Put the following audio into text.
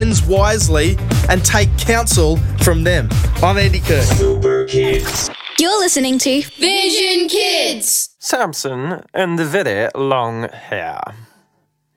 friends wisely and take counsel from them. I'm Andy Kirk. Super Kids. You're listening to Vision Kids. Samson and the very long hair.